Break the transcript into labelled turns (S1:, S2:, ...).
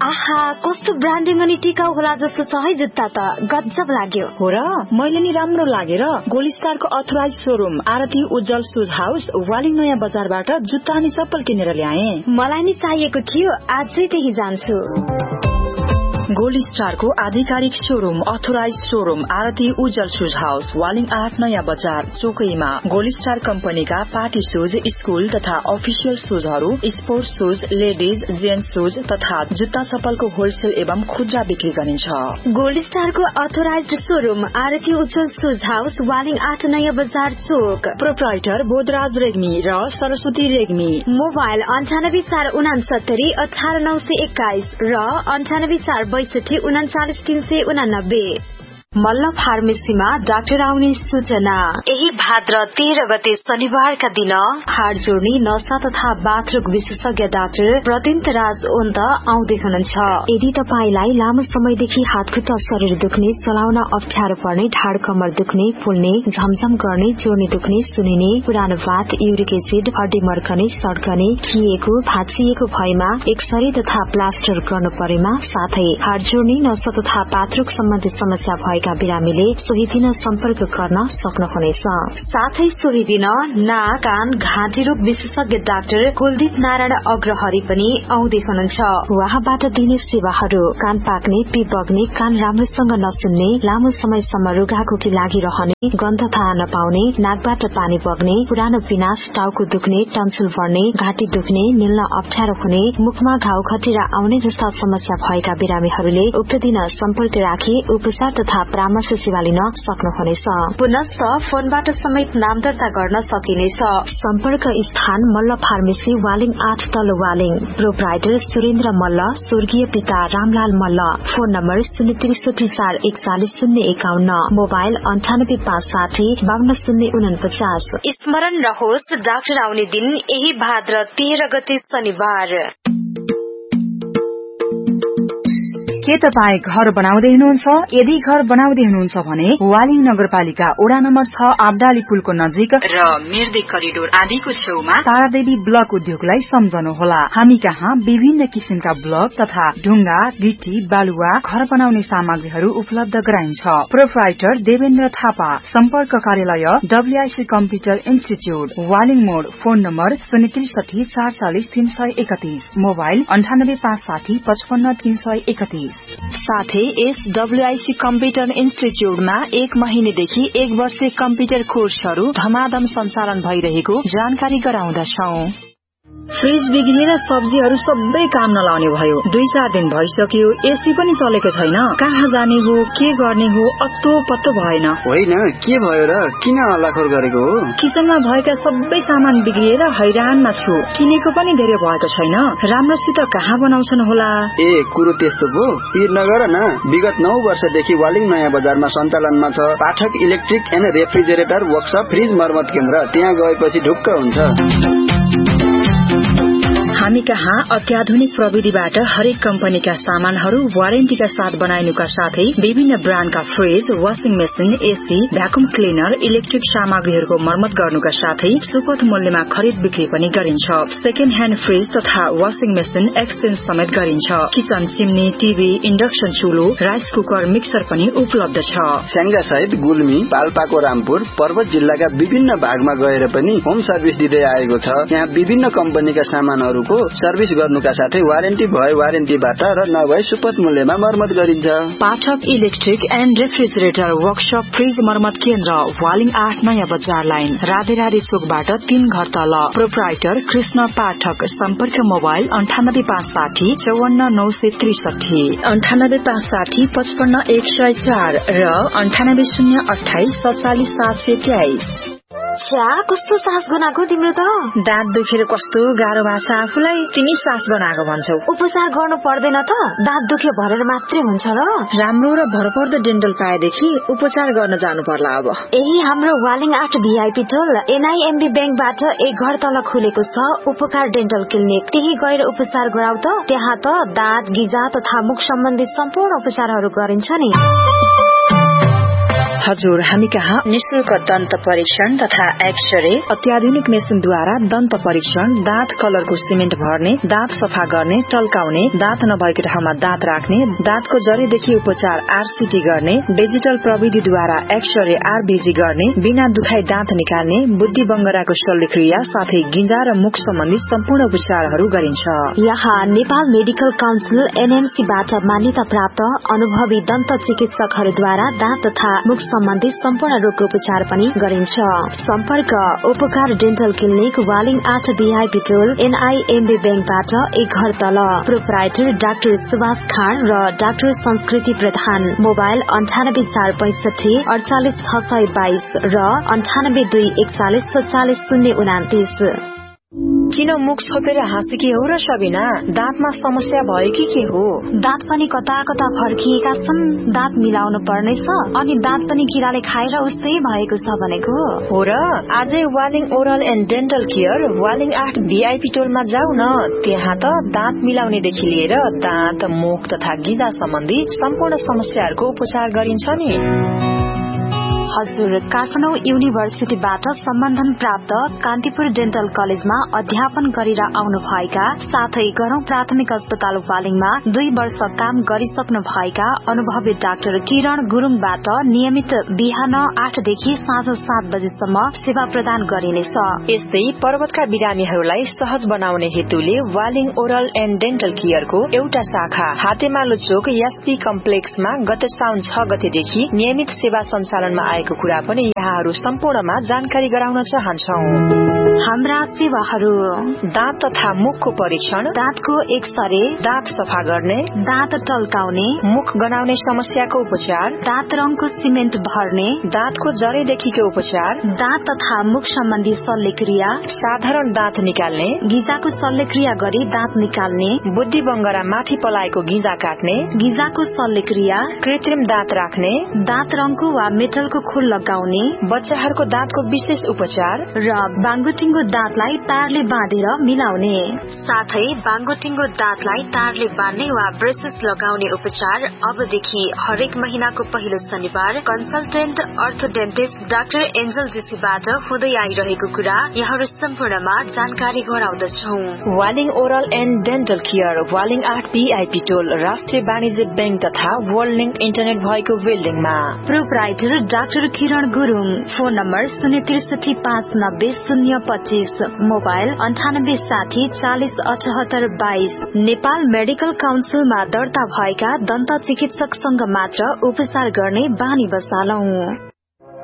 S1: आहा कस्तो ब्रान्डिङ अनि टिकाउ होला जस्तो छ है जुत्ता त गजब लाग्यो।
S2: हो र मैले नि राम्रो लागेर गोल्ड स्टारको अथराइज शोरूम आरती उज्जवल शूज हाउस वालिङ नयाँ बजारबाट जुत्ता अनि चप्पल किनेर ल्याए।
S1: मलाई नि चाहिएको थियो, आजै त्यही जान्छु।
S2: गोल्ड स्टारको आधिकारिक शोरूम अथोराइज शोरूम आरती उज्जवल शूज हाउस वालिङ 8 नयाँ बजार चोकैमा। गोल्ड स्टार कम्पनीका पार्टी शूज, स्कूल तथा official शूजहरू, sports shoes, ladies gents shoes तथा जुत्ता चप्पलको होलसेल एवं खुद्रा बिक्री गरिन्छ।
S1: गोल्ड स्टारको अथोराइज शोरूम आरती उज्जवल शूज हाउस वालिङ 8 नयाँ बजार चोक।
S2: प्रोप्राइटर बोधराज रेग्मी र सरस्वती रेग्मी।
S1: मोबाइल 984669 18921 र 9846399389। मल्ल फार्मेसीमा डाक्टर आउने सूचना। यही भाद्र 13 गते शनिबारका दिन हाड जोड्ने नसा तथा बाथरोग विशेषज्ञ डाक्टर प्रदिन्त राज ओन्त आउँदै हुनुहुन्छ। यदि तपाईलाई लामो समयदेखि हातखुट्टा शरीर दुख्ने, चलाउन अप्ठ्यारो पर्ने, ढाड कमर दुख्ने, फुल्ने, झमझम गर्ने, जोड्ने दुख्ने, सुनिने, पुरानो बात, युरिक एसिड, हड्डी मर्कने, सड्कने, खिएको, भाँचिएको भएमा एक्सरे तथा प्लास्टर गर्नु परेमा, साथै हाड जोड्ने नसा तथा बाथरोग सम्बन्धी समस्या बिरामीले सोही दिन सम्पर्क गर्न सक्नुहुनेछ। साथै सोही दिन नाक, कान, घाँटी रोग विशेषज्ञ डाक्टर कुलदीप नारायण अग्रहरी पनि आउँदै हुनुहुन्छ। उहाँबाट दिने सेवाहरू कान पाक्ने, पिप बग्ने, कान राम्रोसँग नसुन्ने, लामो समयसम्म रुघाखोकी लागिरहने, गन्ध थाहा नपाउने, नाकबाट पानी बग्ने, पुरानो पिनास, टाउको दुख्ने, टन्सिल बढ्ने, घाँटी दुख्ने, निल्न अप्ठ्यारो हुने, मुखमा घाउ खटिरा आउने जस्ता समस्या भएका बिरामीहरूले उक्त दिन सम्पर्क राखी उपचार तथा परामर्श सेवा लिन सक्नुहुनेछ। पुनश्च फोनबाट समेत नाम दर्ता गर्न सकिनेछ। सम्पर्क स्थान मल्ल फार्मेसी वालिङ 8 तल वालिङ। प्रोप्राइटर सुरेन्द्र मल्ल, स्वर्गीय पिता Ramlal Malla. Phone number 063414051। Mobile 9856052049। स्मरण रहोस् डाक्टर आउने दिन यही भाद्र 13 गते शनिबार।
S2: के तपाई घर बनाउँदै हुनुहुन्छ? यदि घर बनाउँदै हुनुहुन्छ भने वालिङ नगरपालिका वडा नम्बर 6 आबडाली पुलको नजिक र मिर्दे करिडोर आदिको छेउमा तारादेवी ब्लक उद्योगलाई सम्झनुहोला। हामी कहाँ विभिन्न किसिमका ब्लक तथा ढुङ्गा, गिटी, बालुवा, घर बनाउने सामग्रीहरू उपलब्ध गराइन्छ। प्रोप्राइटर देवेन्द्र थापा। सम्पर्क कार्यालय WIC कम्प्युटर इन्स्टिच्युट वालिङ मोड। Phone number 063440331। मोबाइल 9856055331। साथै यस WIC कम्प्युटर इन्स्टिच्युटमा 1 महिनेदेखि 1 वर्षे कम्प्युटर कोर्सहरू धमाधम सञ्चालन भइरहेको जानकारी गराउँदछौं। फ्रिज बिग्रिएर सब्जीहरू सबै काम नलाउने भयो। 2-4 दिन भइसक्यो, एसी पनि चलेको छैन। कहाँ जाने हो, के गर्ने हो, अत्तो पत्तो भएन।
S3: होइन, के भयो र? किन हल्लाखोर गरेको हो?
S2: किचनमा भएका सबै सामान बिग्रिएर हैरानमा छु। किनेको पनि धेरै भएको छैन। राम्रोसित कहाँ बनाउँछन् होला?
S3: ए, कुरो त्यस्तो पो? पिर नगर न। विगत 9 वर्षदेखि वालिङ नयाँ बजारमा सञ्चालनमा छ पाठक electric and refrigerator workshop fridge मर्मत केन्द्र। त्यहाँ गएपछि ढुक्क हुन्छ। हामी कहाँ अत्याधुनिक प्रविधिबाट हरेक कम्पनीका सामानहरू वारेन्टीका साथ बनाइनुका साथै विभिन्न ब्रान्डका fridge, washing machine, AC, vacuum cleaner, electric सामग्रीहरूको मर्मत गर्नुका साथै सुपथ मूल्यमा खरिद बिक्री पनि गरिन्छ। सेकेन्ड ह्यान्ड फ्रिज तथा वाशिङ मेसिन एक्सचेन्ज समेत गरिन्छ। Kitchen chimney, TV, induction चुलो, rice cooker, mixer पनि उपलब्ध छ। स्याङ्जा सहित गुल्मी, पाल्पाको रामपुर, पर्वत जिल्लाका विभिन्न भागमा गएर पनि होम सर्भिस दिँदै आएको छ। यहाँ विभिन्न कम्पनीका सामानहरू सर्भिस गर्नुका साथै वारेन्टी भए वारेन्टीबाट र नभए सुपथ मूल्यमा मर्मत गरिन्छ।
S2: पाठक electric and refrigerator workshop fridge मर्मत केन्द्र वालिङ 8 नयाँ बजार लाइन राधेराधे चोकबाट 3 घर तल। प्रोप्राइटर कृष्ण पाठक। सम्पर्क मोबाइल 9856 54963, 9856 55104 र 98028 47723।
S1: छ्या, कस्तो सास बनाएको तिम्रो त?
S2: दाँत दुखेर कस्तो गाह्रो भएको छ आफूलाई। तिमी सास बनाएको भन्छौ।
S1: उपचार गर्नु पर्दैन त? दाँत दुख्यो भनेर मात्रै हुन्छ र?
S2: राम्रो र भरपर्दो डेन्टल पाएदेखि उपचार गर्न जानु पर्ला अब।
S1: यही हाम्रो वालिङ 8 VIP टोल NIMB ब्याङ्कबाट 1 घर तल खुलेको छ उपकार डेन्टल क्लिनिक। त्यही गएर उपचार गराउ त। त्यहाँ त दाँत, गिजा तथा मुख सम्बन्धी सम्पूर्ण उपचारहरू गरिन्छ नि।
S3: हजुर, हामी कहाँ निशुल्क दन्त परीक्षण तथा एक्सरे, अत्याधुनिक मेसिनद्वारा दन्त परीक्षण, दाँत कलरको सिमेन्ट भर्ने, दाँत सफा गर्ने, टल्काउने, दाँत नभएको ठाउँमा दाँत राख्ने, दाँतको जरीदेखि उपचार आरसीटी गर्ने, डिजिटल प्रविधिद्वारा एक्सरे आरबीजी गर्ने, बिना दुखाइ दाँत निकाल्ने, बुद्धि बंगराको शल्यक्रिया साथै गिजा र मुख सम्बन्धी सम्पूर्ण उपचारहरू गरिन्छ।
S1: यहाँ नेपाल मेडिकल काउन्सिल एनएमसीबाट मान्यता प्राप्त अनुभवी दन्त चिकित्सकहरूद्वारा दाँत तथा मुख सम्बन्धी सम्पूर्ण रोगको उपचार पनि गरिन्छ। सम्पर्क उपकार डेन्टल क्लिनिक, वालिङ 8 बीआईपी टोल, एनआईएमबी बैंकबाट एक घर तल। प्रोप्राइटर डाक्टर सुभाष खान र डाक्टर संस्कृति प्रधान। मोबाइल 9845 48622 र 9821444029।
S3: किन मुख छोपेर हाँसेकी हो र सबिना? दाँतमा समस्या भयो कि के हो?
S1: दाँत पनि कता कता फर्किएका छन्, दाँत मिलाउनु पर्नेछ, अनि दाँत पनि किराले खाएर उस्तै भएको छ भनेको
S3: हो र। आजै Waling oral and dental care, Waling 8 VIP टोलमा जाऊ न। त्यहाँ त दाँत मिलाउनेदेखि लिएर दाँत, मुख तथा गिजा सम्बन्धी सम्पूर्ण समस्याहरूको उपचार गरिन्छ नि।
S1: हजुर, काठमाडौँ युनिभर्सिटीबाट सम्बन्धन प्राप्त कान्तिपुर डेन्टल कलेजमा अध्यापन गरेर आउनु भएका साथै गरौं प्राथमिक अस्पताल वालिङमा 2 वर्ष काम गरिसक्नु भएका अनुभवी डाक्टर किरण गुरुङबाट नियमित बिहान 8 देखि साँझ 7 बजेसम्म सेवा प्रदान गरिनेछ।
S3: यस्तै पर्वतका बिरामीहरूलाई सहज बनाउने हेतुले वालिङ ओरल एन्ड डेन्टल केयरको एउटा शाखा हातेमालो चोक एसपी कम्प्लेक्समा गत साउन 6 गतेदेखि नियमित सेवा सञ्चालनमा को कुरा पनि यहाँहरू सम्पूर्णमा जानकारी गराउन चाहन्छौं।
S1: हाम्रा सेवाहरू:
S3: दाँत तथा मुखको परीक्षण,
S1: दाँतको एक्सरे,
S3: दाँत सफा गर्ने,
S1: दाँत टल्काउने,
S3: मुख गनाउने समस्याको उपचार,
S1: दाँत रङको सिमेन्ट भर्ने,
S3: दाँतको जरेदेखिको उपचार,
S1: दाँत तथा मुख सम्बन्धी शल्यक्रिया,
S3: साधारण दाँत निकाल्ने,
S1: गिजाको शल्यक्रिया गरी दाँत निकाल्ने,
S3: बुद्धि बंगरा माथि पलाएको गिजा काट्ने,
S1: गिजाको शल्यक्रिया,
S3: कृत्रिम दाँत राख्ने,
S1: दाँत रङको वा मेटलको खोल लगाउने,
S3: बच्चाहरूको दाँतको विशेष उपचार
S1: र बाङ्गोटिङ्गो दाँतलाई तारले बाँधेर मिलाउने, साथै बाङ्गोटिङ्गो दाँतलाई तारले बाँध्ने वा ब्रेसेस लगाउने उपचार अबदेखि हरेक महिनाको पहिलो शनिबार कन्सल्टेन्ट अर्थोडेन्टिस्ट डाक्टर एन्जल जेसीबाट हुँदै आइरहेको कुरा यहाँहरू सम्पूर्णमा जानकारी गराउँदछौ।
S3: Waling oral and dental care, Waling 8 VIP टोल, राष्ट्रिय वाणिज्य बैंक तथा वर्ल्ड लिंक इन्टरनेट भएको बिल्डिङमा।
S1: प्रोप्राइटर डाक्टर किरण Gurung. Phone number 063 590 025, mobile 9860 40 78 22। Nepal medical काउन्सिलमा दर्ता भएका दन्त चिकित्सकसँग मात्र उपचार गर्ने बानी बसालौं।